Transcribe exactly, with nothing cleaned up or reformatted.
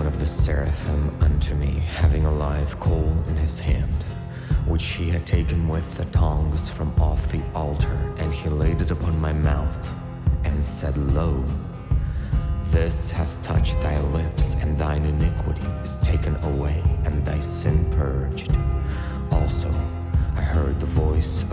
one of the seraphim unto me, having a live coal in his hand, which he had taken with the tongs from off the altar, and he laid it upon my mouth, and said, Lo, this hath touched thy lips, and thine iniquity is taken away, and thy sin purged. Also I heard the voice